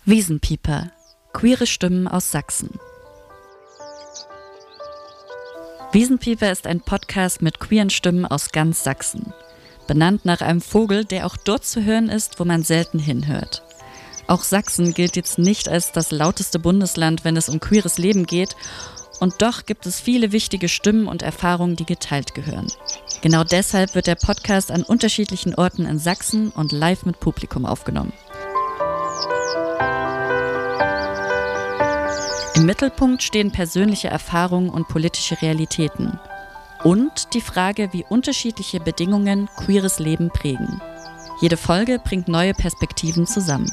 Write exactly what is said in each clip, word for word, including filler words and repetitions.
Wiesenpieper – Queere Stimmen aus Sachsen. Wiesenpieper ist ein Podcast mit queeren Stimmen aus ganz Sachsen. Benannt nach einem Vogel, der auch dort zu hören ist, wo man selten hinhört. Auch Sachsen gilt jetzt nicht als das lauteste Bundesland, wenn es um queeres Leben geht. Und doch gibt es viele wichtige Stimmen und Erfahrungen, die geteilt gehören. Genau deshalb wird der Podcast an unterschiedlichen Orten in Sachsen und live mit Publikum aufgenommen. Im Mittelpunkt stehen persönliche Erfahrungen und politische Realitäten. Und die Frage, wie unterschiedliche Bedingungen queeres Leben prägen. Jede Folge bringt neue Perspektiven zusammen.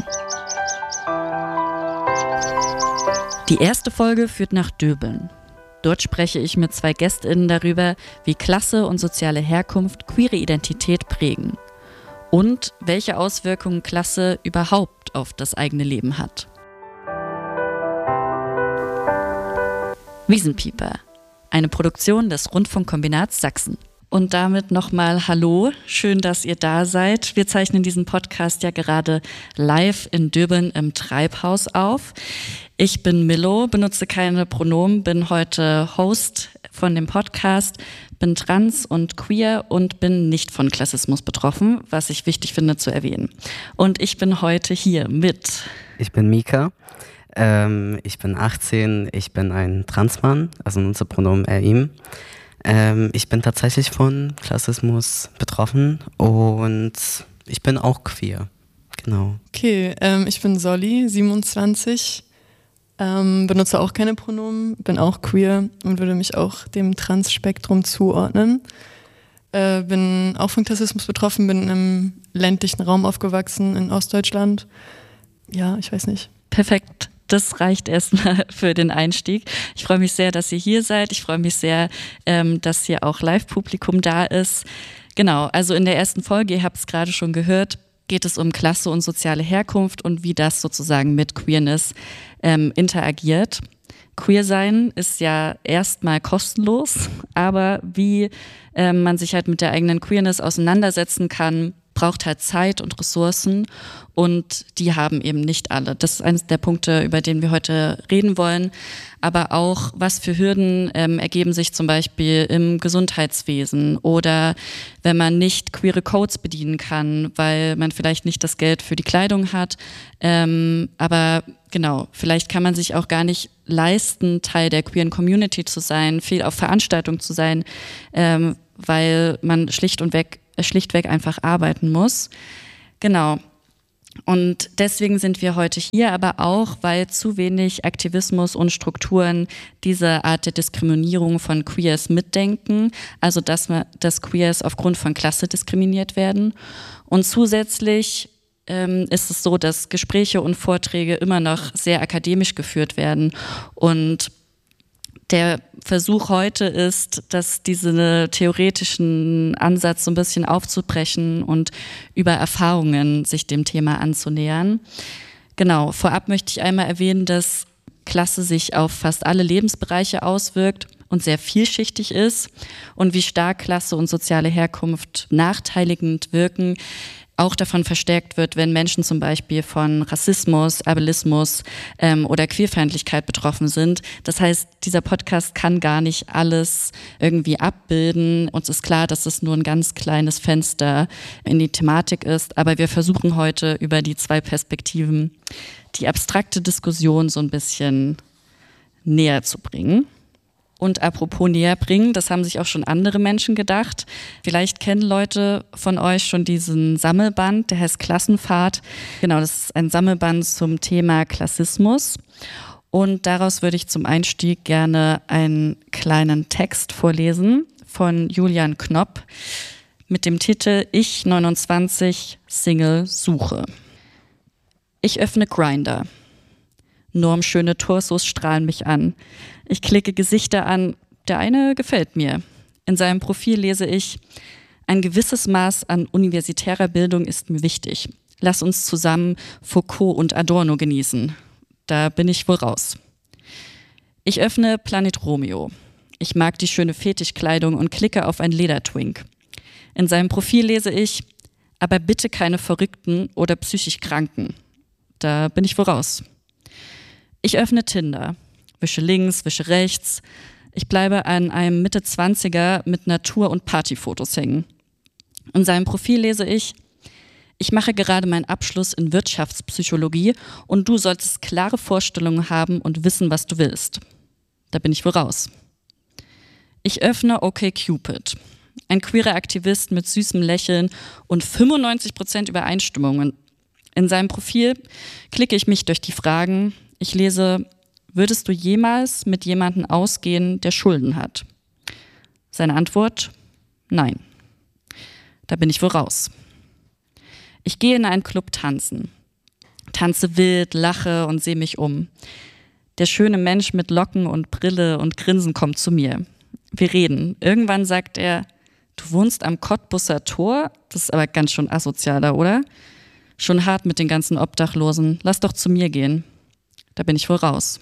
Die erste Folge führt nach Döbeln. Dort spreche ich mit zwei GästInnen darüber, wie Klasse und soziale Herkunft queere Identität prägen. Und welche Auswirkungen Klasse überhaupt auf das eigene Leben hat. Wiesenpieper, eine Produktion des Rundfunkkombinats Sachsen. Und damit nochmal Hallo, schön, dass ihr da seid. Wir zeichnen diesen Podcast ja gerade live in Döbeln im Treibhaus auf. Ich bin Milo, benutze keine Pronomen, bin heute Host von dem Podcast, bin trans und queer und bin nicht von Klassismus betroffen, was ich wichtig finde zu erwähnen. Und ich bin heute hier mit... Ich bin Mika. Ähm, ich bin achtzehn, ich bin ein Transmann, also nutze Pronomen er, ihm. Ähm, ich bin tatsächlich von Klassismus betroffen und ich bin auch queer, genau. Okay, ähm, ich bin Solly, siebenundzwanzig, ähm, benutze auch keine Pronomen, bin auch queer und würde mich auch dem Trans-Spektrum zuordnen. Äh, bin auch von Klassismus betroffen, bin im ländlichen Raum aufgewachsen in Ostdeutschland. Ja, ich weiß nicht. Perfekt. Das reicht erstmal für den Einstieg. Ich freue mich sehr, dass ihr hier seid. Ich freue mich sehr, ähm, dass hier auch Live-Publikum da ist. Genau, also in der ersten Folge, ihr habt es gerade schon gehört, geht es um Klasse und soziale Herkunft und wie das sozusagen mit Queerness ähm, interagiert. Queer sein ist ja erstmal kostenlos, aber wie ähm, man sich halt mit der eigenen Queerness auseinandersetzen kann, braucht halt Zeit und Ressourcen und die haben eben nicht alle. Das ist eines der Punkte, über den wir heute reden wollen. Aber auch, was für Hürden ähm, ergeben sich zum Beispiel im Gesundheitswesen oder wenn man nicht queere Codes bedienen kann, weil man vielleicht nicht das Geld für die Kleidung hat. Ähm, aber genau, vielleicht kann man sich auch gar nicht leisten, Teil der queeren Community zu sein, viel auf Veranstaltungen zu sein, ähm, weil man schlicht und weg schlichtweg einfach arbeiten muss. Genau. Und deswegen sind wir heute hier, aber auch, weil zu wenig Aktivismus und Strukturen diese Art der Diskriminierung von Queers mitdenken, also dass, man, dass Queers aufgrund von Klasse diskriminiert werden. Und zusätzlich ähm, ist es so, dass Gespräche und Vorträge immer noch sehr akademisch geführt werden und der Versuch heute ist, dass diesen theoretischen Ansatz so ein bisschen aufzubrechen und über Erfahrungen sich dem Thema anzunähern. Genau, vorab möchte ich einmal erwähnen, dass Klasse sich auf fast alle Lebensbereiche auswirkt und sehr vielschichtig ist und wie stark Klasse und soziale Herkunft nachteiligend wirken, auch davon verstärkt wird, wenn Menschen zum Beispiel von Rassismus, Ableismus ähm, oder Queerfeindlichkeit betroffen sind. Das heißt, dieser Podcast kann gar nicht alles irgendwie abbilden. Uns ist klar, dass es nur ein ganz kleines Fenster in die Thematik ist, aber wir versuchen heute über die zwei Perspektiven die abstrakte Diskussion so ein bisschen näher zu bringen. Und apropos näher bringen, das haben sich auch schon andere Menschen gedacht. Vielleicht kennen Leute von euch schon diesen Sammelband, der heißt Klassenfahrt. Genau, das ist ein Sammelband zum Thema Klassismus. Und daraus würde ich zum Einstieg gerne einen kleinen Text vorlesen von Julian Knopp mit dem Titel Ich neunundzwanzig Single suche. Ich öffne Grindr. Normschöne Torsos strahlen mich an. Ich klicke Gesichter an, der eine gefällt mir. In seinem Profil lese ich, ein gewisses Maß an universitärer Bildung ist mir wichtig. Lass uns zusammen Foucault und Adorno genießen. Da bin ich wohl raus. Ich öffne Planet Romeo. Ich mag die schöne Fetischkleidung und klicke auf ein Ledertwink. In seinem Profil lese ich, aber bitte keine Verrückten oder psychisch Kranken. da bin ich voraus. Ich öffne Tinder, wische links, wische rechts. Ich bleibe an einem Mitte-Zwanziger mit Natur- und Partyfotos hängen. In seinem Profil lese ich: Ich mache gerade meinen Abschluss in Wirtschaftspsychologie und du solltest klare Vorstellungen haben und wissen, was du willst. Da bin ich voraus. Ich öffne OkCupid. Ein queerer Aktivist mit süßem Lächeln und fünfundneunzig Prozent Übereinstimmungen. In seinem Profil klicke ich mich durch die Fragen. Ich lese: Würdest du jemals mit jemandem ausgehen, der Schulden hat? Seine Antwort: Nein. Da bin ich voraus. Ich gehe in einen Club tanzen. Tanze wild, lache und sehe mich um. Der schöne Mensch mit Locken und Brille und Grinsen kommt zu mir. Wir reden. Irgendwann sagt er: Du wohnst am Cottbusser Tor? Das ist aber ganz schön asozialer, oder? Schon hart mit den ganzen Obdachlosen. Lass doch zu mir gehen. Da bin ich voraus.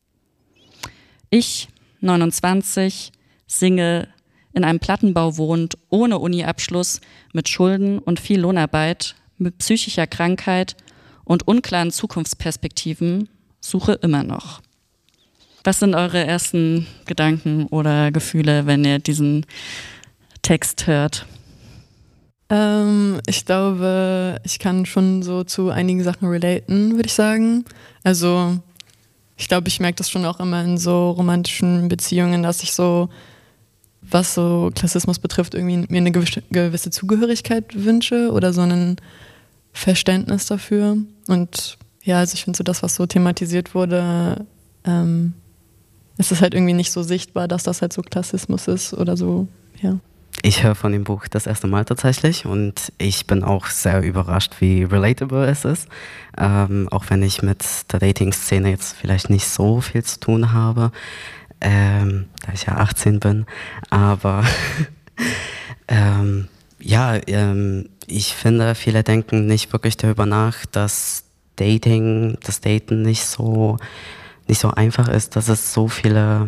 Ich, neunundzwanzig, Single, in einem Plattenbau wohnt, ohne Uni-Abschluss, mit Schulden und viel Lohnarbeit, mit psychischer Krankheit und unklaren Zukunftsperspektiven, suche immer noch. Was sind eure ersten Gedanken oder Gefühle, wenn ihr diesen Text hört? Ähm, ich glaube, ich kann schon so zu einigen Sachen relaten, würde ich sagen. Also ich glaube, ich merke das schon auch immer in so romantischen Beziehungen, dass ich so, was so Klassismus betrifft, irgendwie mir eine gewisse, gewisse Zugehörigkeit wünsche oder so ein Verständnis dafür. Und ja, also ich finde so das, was so thematisiert wurde, ähm, es ist halt irgendwie nicht so sichtbar, dass das halt so Klassismus ist oder so, ja. Ich höre von dem Buch das erste Mal tatsächlich und ich bin auch sehr überrascht, wie relatable es ist. Ähm, auch wenn ich mit der Dating-Szene jetzt vielleicht nicht so viel zu tun habe, ähm, da ich ja achtzehn bin. Aber ähm, ja, ähm, ich finde, viele denken nicht wirklich darüber nach, dass Dating, das Daten nicht so, nicht so einfach ist, dass es so viele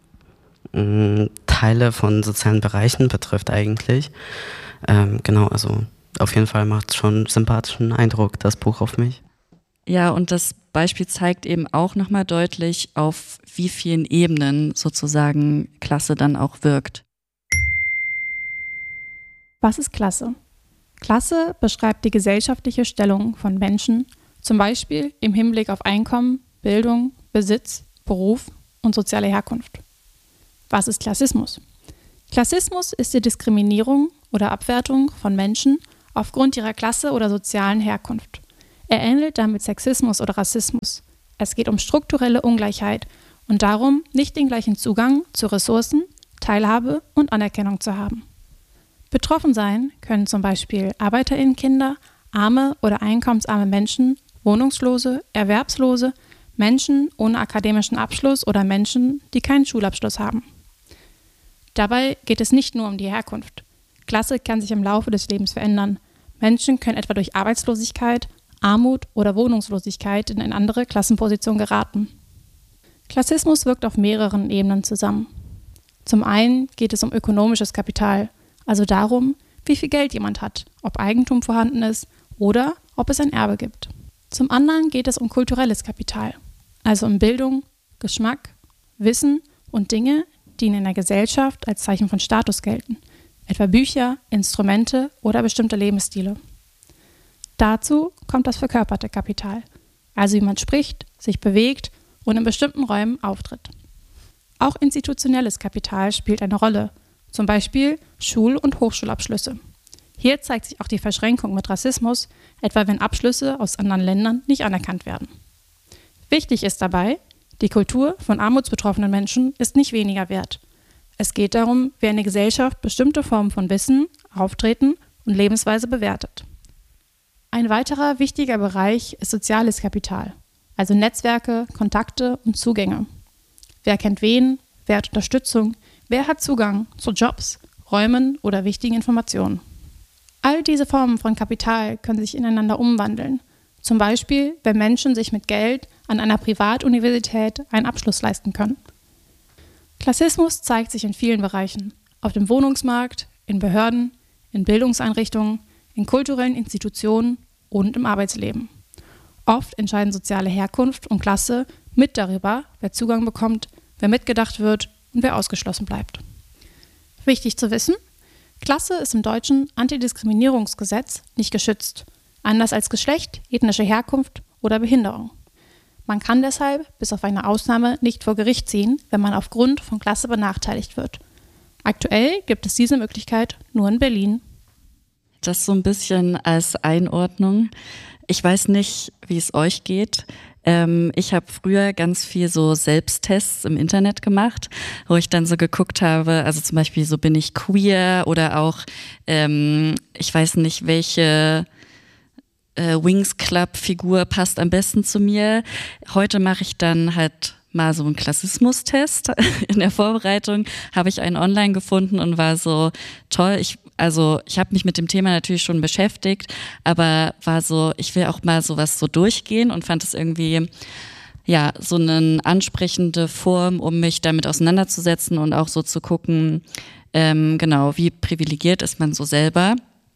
Teile von sozialen Bereichen betrifft eigentlich. Ähm, genau, also auf jeden Fall macht es schon einen sympathischen Eindruck, das Buch auf mich. Ja, und das Beispiel zeigt eben auch nochmal deutlich, auf wie vielen Ebenen sozusagen Klasse dann auch wirkt. Was ist Klasse? Klasse beschreibt die gesellschaftliche Stellung von Menschen, zum Beispiel im Hinblick auf Einkommen, Bildung, Besitz, Beruf und soziale Herkunft. Was ist Klassismus? Klassismus ist die Diskriminierung oder Abwertung von Menschen aufgrund ihrer Klasse oder sozialen Herkunft. Er ähnelt damit Sexismus oder Rassismus. Es geht um strukturelle Ungleichheit und darum, nicht den gleichen Zugang zu Ressourcen, Teilhabe und Anerkennung zu haben. Betroffen sein können zum Beispiel ArbeiterInnenkinder, arme oder einkommensarme Menschen, Wohnungslose, Erwerbslose, Menschen ohne akademischen Abschluss oder Menschen, die keinen Schulabschluss haben. Dabei geht es nicht nur um die Herkunft. Klasse kann sich im Laufe des Lebens verändern. Menschen können etwa durch Arbeitslosigkeit, Armut oder Wohnungslosigkeit in eine andere Klassenposition geraten. Klassismus wirkt auf mehreren Ebenen zusammen. Zum einen geht es um ökonomisches Kapital, also darum, wie viel Geld jemand hat, ob Eigentum vorhanden ist oder ob es ein Erbe gibt. Zum anderen geht es um kulturelles Kapital, also um Bildung, Geschmack, Wissen und Dinge, die in einer Gesellschaft als Zeichen von Status gelten, etwa Bücher, Instrumente oder bestimmte Lebensstile. Dazu kommt das verkörperte Kapital, also wie man spricht, sich bewegt und in bestimmten Räumen auftritt. Auch institutionelles Kapital spielt eine Rolle, zum Beispiel Schul- und Hochschulabschlüsse. Hier zeigt sich auch die Verschränkung mit Rassismus, etwa wenn Abschlüsse aus anderen Ländern nicht anerkannt werden. Wichtig ist dabei, die Kultur von armutsbetroffenen Menschen ist nicht weniger wert. Es geht darum, wie eine Gesellschaft bestimmte Formen von Wissen, Auftreten und Lebensweise bewertet. Ein weiterer wichtiger Bereich ist soziales Kapital, also Netzwerke, Kontakte und Zugänge. Wer kennt wen, wer hat Unterstützung, wer hat Zugang zu Jobs, Räumen oder wichtigen Informationen. All diese Formen von Kapital können sich ineinander umwandeln. Zum Beispiel, wenn Menschen sich mit Geld an einer Privatuniversität einen Abschluss leisten können. Klassismus zeigt sich in vielen Bereichen. Auf dem Wohnungsmarkt, in Behörden, in Bildungseinrichtungen, in kulturellen Institutionen und im Arbeitsleben. Oft entscheiden soziale Herkunft und Klasse mit darüber, wer Zugang bekommt, wer mitgedacht wird und wer ausgeschlossen bleibt. Wichtig zu wissen: Klasse ist im deutschen Antidiskriminierungsgesetz nicht geschützt, anders als Geschlecht, ethnische Herkunft oder Behinderung. Man kann deshalb bis auf eine Ausnahme nicht vor Gericht ziehen, wenn man aufgrund von Klasse benachteiligt wird. Aktuell gibt es diese Möglichkeit nur in Berlin. Das so ein bisschen als Einordnung. Ich weiß nicht, wie es euch geht. Ähm, ich habe früher ganz viel so Selbsttests im Internet gemacht, wo ich dann so geguckt habe, also zum Beispiel so, bin ich queer oder auch, ähm, ich weiß nicht, welche äh, Wings Club Figur passt am besten zu mir. Heute mache ich dann halt mal so einen Klassismustest. In der Vorbereitung habe ich einen online gefunden und war so toll. Ich, also ich habe mich mit dem Thema natürlich schon beschäftigt, aber war so, ich will auch mal sowas so durchgehen und fand es irgendwie ja so eine ansprechende Form, um mich damit auseinanderzusetzen und auch so zu gucken, ähm, genau, wie privilegiert ist man so selber.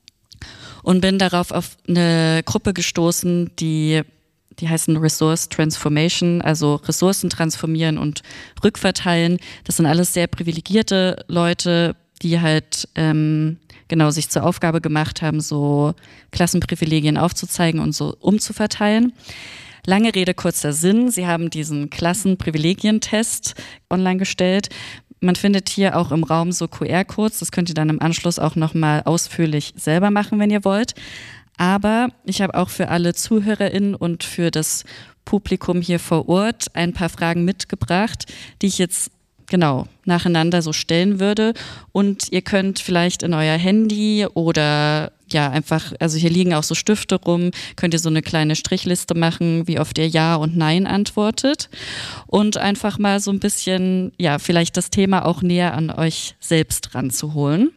Und bin darauf auf eine Gruppe gestoßen, die Die heißen Resource Transformation, also Ressourcen transformieren und rückverteilen. Das sind alles sehr privilegierte Leute, die halt ähm, genau sich zur Aufgabe gemacht haben, so Klassenprivilegien aufzuzeigen und so umzuverteilen. Lange Rede, kurzer Sinn. Sie haben diesen Klassenprivilegientest online gestellt. Man findet hier auch im Raum so Q R-Codes. Das könnt ihr dann im Anschluss auch nochmal ausführlich selber machen, wenn ihr wollt. Aber ich habe auch für alle ZuhörerInnen und für das Publikum hier vor Ort ein paar Fragen mitgebracht, die ich jetzt genau nacheinander so stellen würde. Und ihr könnt vielleicht in euer Handy oder ja einfach, also hier liegen auch so Stifte rum, könnt ihr so eine kleine Strichliste machen, wie oft ihr Ja und Nein antwortet. Und einfach mal so ein bisschen, ja, vielleicht das Thema auch näher an euch selbst ranzuholen.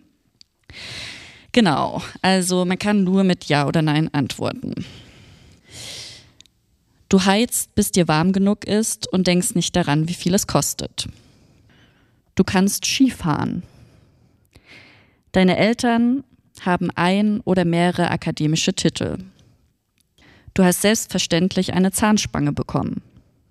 Genau, also man kann nur mit Ja oder Nein antworten. Du heizt, bis dir warm genug ist und denkst nicht daran, wie viel es kostet. Du kannst Skifahren. Deine Eltern haben ein oder mehrere akademische Titel. Du hast selbstverständlich eine Zahnspange bekommen.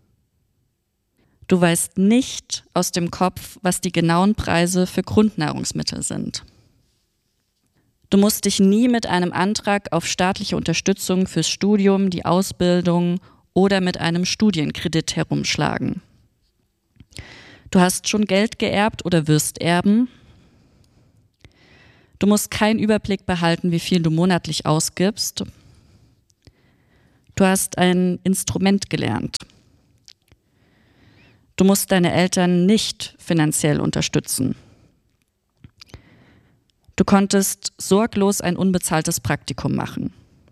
Du weißt nicht aus dem Kopf, was die genauen Preise für Grundnahrungsmittel sind. Du musst dich nie mit einem Antrag auf staatliche Unterstützung fürs Studium, die Ausbildung oder mit einem Studienkredit herumschlagen. Du hast schon Geld geerbt oder wirst erben. Du musst keinen Überblick behalten, wie viel du monatlich ausgibst. Du hast ein Instrument gelernt. Du musst deine Eltern nicht finanziell unterstützen. Du konntest sorglos ein unbezahltes Praktikum machen.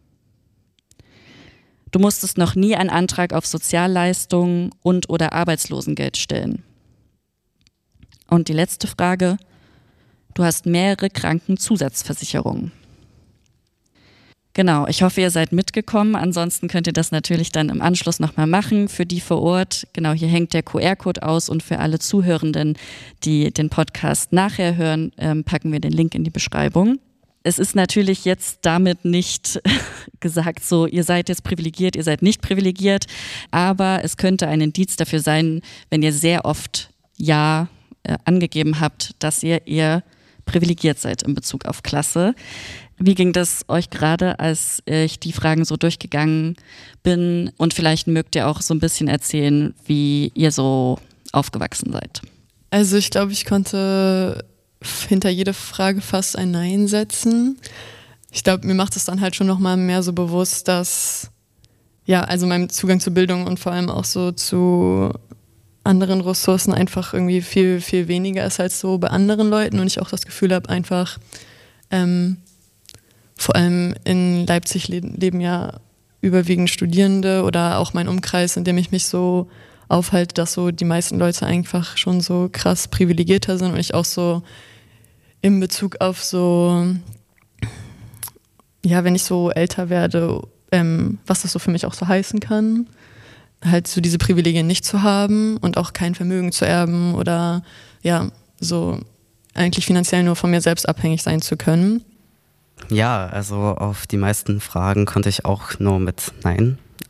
Du musstest noch nie einen Antrag auf Sozialleistungen und oder Arbeitslosengeld stellen. Und die letzte Frage: Du hast mehrere Krankenzusatzversicherungen. Genau, ich hoffe, ihr seid mitgekommen. Ansonsten könnt ihr das natürlich dann im Anschluss nochmal machen. Für die vor Ort, genau, hier hängt der Q R-Code aus und für alle Zuhörenden, die den Podcast nachher hören, ähm, packen wir den Link in die Beschreibung. Es ist natürlich jetzt damit nicht gesagt, so, ihr seid jetzt privilegiert, ihr seid nicht privilegiert, aber es könnte ein Indiz dafür sein, wenn ihr sehr oft Ja äh, angegeben habt, dass ihr eher privilegiert seid in Bezug auf Klasse. Wie ging das euch gerade, als ich die Fragen so durchgegangen bin? Und vielleicht mögt ihr auch so ein bisschen erzählen, wie ihr so aufgewachsen seid. Also ich glaube, ich konnte hinter jede Frage fast ein Nein setzen. Ich glaube, mir macht es dann halt schon nochmal mehr so bewusst, dass, ja, also mein Zugang zu Bildung und vor allem auch so zu anderen Ressourcen einfach irgendwie viel, viel weniger ist als so bei anderen Leuten und ich auch das Gefühl habe, einfach ähm, vor allem in Leipzig leben, leben ja überwiegend Studierende oder auch mein Umkreis, in dem ich mich so aufhalte, dass so die meisten Leute einfach schon so krass privilegierter sind und ich auch so in Bezug auf so, ja, wenn ich so älter werde, ähm, was das so für mich auch so heißen kann, halt so diese Privilegien nicht zu haben und auch kein Vermögen zu erben oder ja, so eigentlich finanziell nur von mir selbst abhängig sein zu können. Ja, also auf die meisten Fragen konnte ich auch nur mit Nein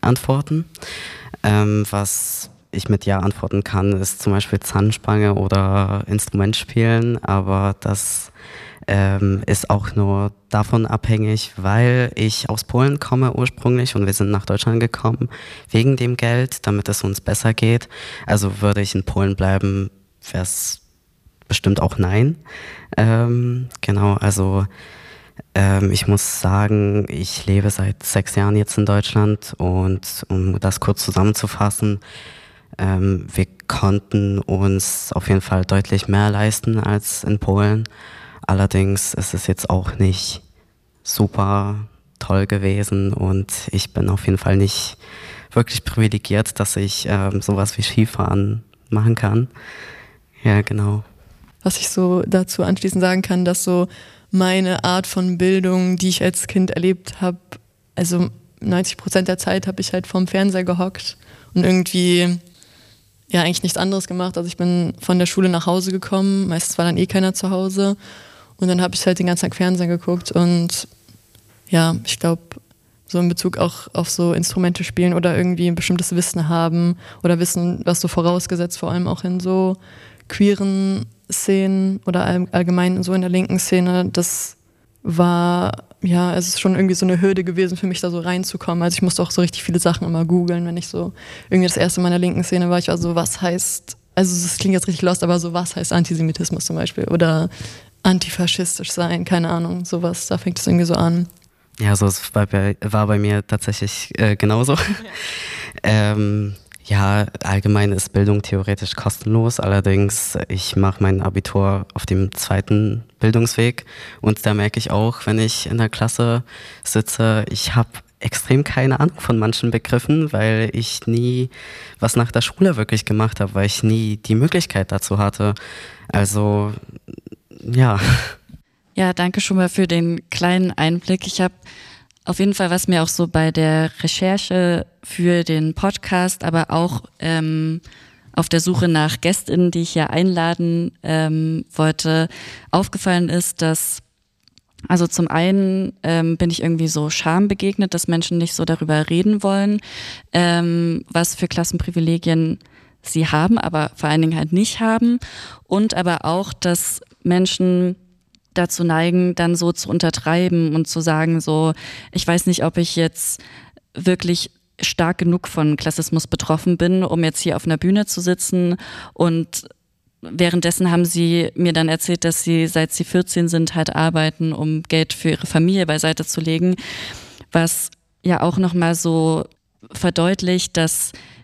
antworten. Ähm, was ich mit Ja antworten kann, ist zum Beispiel Zahnspange oder Instrument spielen, aber das ähm, ist auch nur davon abhängig, weil ich aus Polen komme ursprünglich und wir sind nach Deutschland gekommen wegen dem Geld, damit es uns besser geht. Also würde ich in Polen bleiben, wäre es bestimmt auch nein. Ähm, genau, also ähm, ich muss sagen, ich lebe seit sechs Jahren jetzt in Deutschland und um das kurz zusammenzufassen, ähm, wir konnten uns auf jeden Fall deutlich mehr leisten als in Polen. Allerdings ist es jetzt auch nicht super toll gewesen und ich bin auf jeden Fall nicht wirklich privilegiert, dass ich ähm, sowas wie Skifahren machen kann. Ja, genau. Was ich so dazu anschließend sagen kann, dass so meine Art von Bildung, die ich als Kind erlebt habe, also neunzig Prozent der Zeit habe ich halt vorm Fernseher gehockt und irgendwie ja eigentlich nichts anderes gemacht. Also ich bin von der Schule nach Hause gekommen, meistens war dann eh keiner zu Hause und dann habe ich halt den ganzen Tag Fernsehen geguckt und ja, ich glaube, so in Bezug auch auf so Instrumente spielen oder irgendwie ein bestimmtes Wissen haben oder Wissen, was so vorausgesetzt, vor allem auch in so queeren Szenen oder allgemein so in der linken Szene, das war, ja, es ist schon irgendwie so eine Hürde gewesen für mich, da so reinzukommen. Also ich musste auch so richtig viele Sachen immer googeln, wenn ich so irgendwie das erste Mal in der linken Szene war. Ich war so, was heißt, also das klingt jetzt richtig lost, aber so, was heißt Antisemitismus zum Beispiel oder antifaschistisch sein, keine Ahnung, sowas, da fängt es irgendwie so an. Ja, so es war bei, war bei mir tatsächlich äh, genauso. Ja. ähm, ja, allgemein ist Bildung theoretisch kostenlos, allerdings ich mache mein Abitur auf dem zweiten Bildungsweg und da merke ich auch, wenn ich in der Klasse sitze, ich habe extrem keine Ahnung von manchen Begriffen, weil ich nie was nach der Schule wirklich gemacht habe, weil ich nie die Möglichkeit dazu hatte. Also, ja. Ja, danke schon mal für den kleinen Einblick. Ich habe auf jeden Fall, was mir auch so bei der Recherche für den Podcast, aber auch ähm, auf der Suche nach GästInnen, die ich hier einladen ähm, wollte, aufgefallen ist, dass also zum einen ähm, bin ich irgendwie so Scham begegnet, dass Menschen nicht so darüber reden wollen, ähm, was für Klassenprivilegien sie haben, aber vor allen Dingen halt nicht haben. Und aber auch, dass Menschen dazu neigen, dann so zu untertreiben und zu sagen so, ich weiß nicht, ob ich jetzt wirklich stark genug von Klassismus betroffen bin, um jetzt hier auf einer Bühne zu sitzen. Und währenddessen haben sie mir dann erzählt, dass sie, seit sie vierzehn sind, halt arbeiten, um Geld für ihre Familie beiseite zu legen, was ja auch nochmal so verdeutlicht, dass